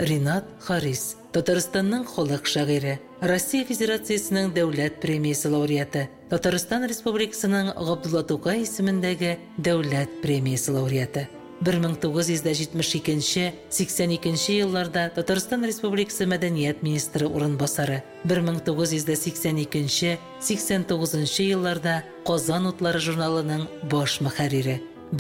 Ринат Харис, Татарстанның халык шагыйре, Россия Федерациясының дәүләт премиясе лауреаты, Татарстан Республикасының Габдулла Тукай исемендәге дәүләт премиясе лауреаты. 1972-82 елларда Татарстан Республикасы Мәдәният министры урынбасары, 1982-89 елларда Казан утлары журналының баш мөхәррире,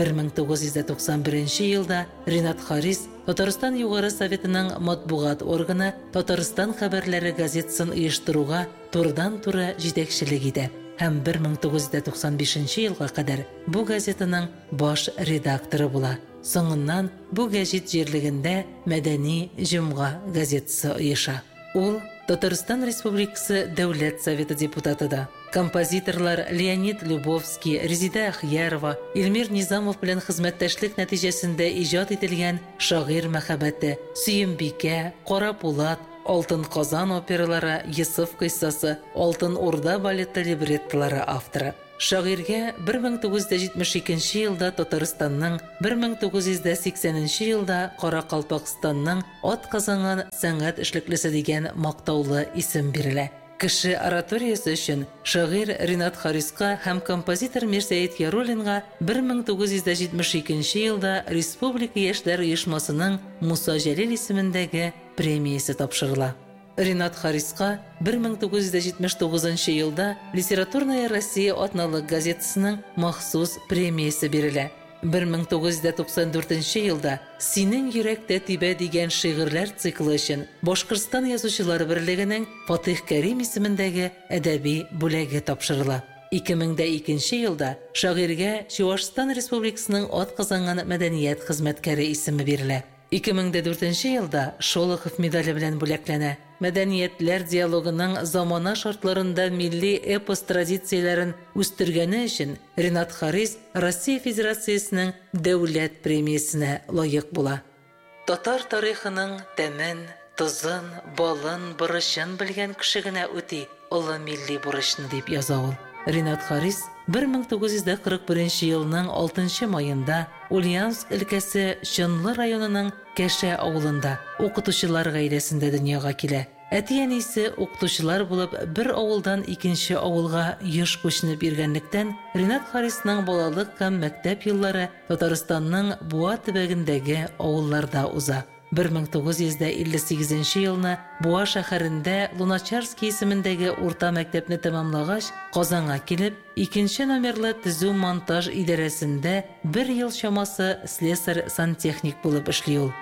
1991 елда Ринат Харис Татарстан Югары Советының матбугат органы Татарстан хәбәрләре газетасын оештыруга турыдан-туры җитәкчелек итә һәм 1995 елга кадәр бу газетаның баш редакторы була. Соңыннан бу гәҗит җирлегендә Мәдәни җомга газетасы оеша. Ул Татарстан Республикасы Дәүләт Советы депутаты да. Композиторлар Леонид Любовский, Резида Ахьярова, Илмир Низамов белән хезмәттәшлек нәтиҗәсендә иҗат ителгән Шагыйрь мәхәббәте, Сөембикә, Кара Пулат, Алтын Казан опералары, Йосыф кыйссасы, Алтын Урда балеты либреттолары авторы. Шагыйрьгә 1972 елда Татарстанның, 1980 елда Каракалпакстанның атказанган сәнгать эшлеклесе дигән мактаулы исем бирелә. Кеше ораториясе өчен шагыйрь Ринат Хариска һәм композитор Мирсәет Яруллинга 1972 елда Республика яшьләр оешмасының Муса Җәлил исемендәге премиясе тапшырыла. Ринат Хариска 1979 елда Литературная Россия атналык газетасының махсус премиясе бирелә. 1994 елда «Синең йөрәктә тибә» дигән шигырьләр циклы өчен Башкортстан язучылар берлегенең Фатих Кәрим исемендәге әдәби бүләге тапшырыла. 2002 елда шагыйрьгә Чуашстан Республикасының атказанган мәдәният хезмәткәре исеме бирелә. 2004 елда Шолохов медале белән бүләкләнә. Мәдәниятләр диалогының замана шартларында милли эпос традицияләрен үстергәне өчен Ринат Харис Россия Федерациясының дәүләт премиясенә лаек була. Татар тарихының тәмен, тозын, балын, бурычын белгән кеше генә үти олы милли бурычны дип яза ул. Ринат Харис 1941 елның 6 майында Ульяновск өлкәсе Чынлы районының Кәшә авылында укытучылар гаиләсендә дөньяга килә. Әти-әнисе укытучылар булып бер авылдан икенче авылга еш күченеп йөргәнлектән Ринат Харисның балалык һәм мәктәп еллары Татарстанның Буа төбәгендәге авылларда уза. 1958 елны Буа шәһәрендә Луначарский исемендәге урта мәктәпне тәмамлагач, Казанга килеп, 2 номерлы төзү-монтаж идарәсендә 1 ел чамасы слесарь-сантехник булып эшли ул.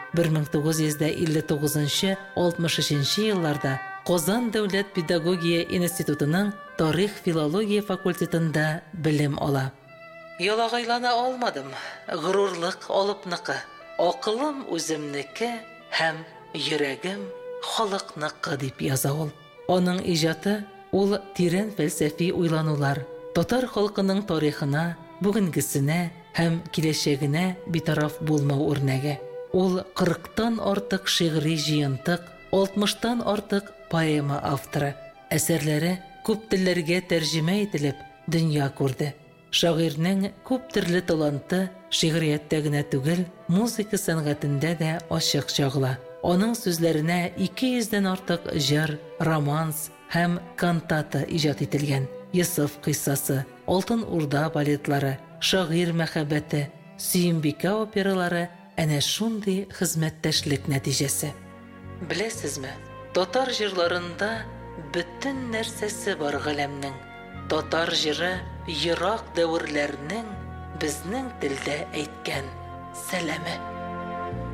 1959-63 елларда Казан дәүләт педагогия институтының тарих-филология факультетында белем ала. Ялагайлана алмадым, горурлык алыпныкы. Акылым үземнеке һәм йөрәгем халыкныкы дип яза ул. Аның иҗаты ул тирән фәлсәфи уйланулар, татар халкының тарихына, бүгенгесенә һәм киләчәгенә битараф булмау үрнәге. Ул 40-тан артык шигъри җыентык, 60-тан артык поэма авторы. Әсәрләре күп телләргә тәрҗемә ителеп дөнья күрде. Шагыйрьнең күп төрле таланты шигърияттә генә түгел, музыка сәнгатендә дә ачык чагыла. Аның сүзләренә 200-дән артык җыр, романс һәм кантата иҗат ителгән. Йосыф кыйссасы, Алтын Урда балетлары, Шагыйрь мәхәббәте, Сөембикә опералары әнә шундый хезмәттәшлек нәтиҗәсе. Беләсезме, татар җырларында бөтен нәрсәсе бар галәмнең. Татар җыры ерак дәверләрнең безнең телдә әйткән сәламе.